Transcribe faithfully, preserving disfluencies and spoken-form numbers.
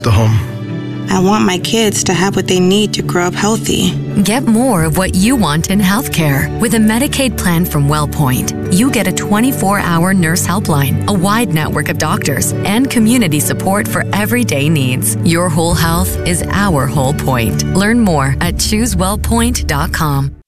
the home. I want my kids to have what they need to grow up healthy. Get more of what you want in healthcare. With a Medicaid plan from WellPoint, you get a twenty-four hour nurse helpline, a wide network of doctors, and community support for everyday needs. Your whole health is our whole point. Learn more at choose wellpoint dot com.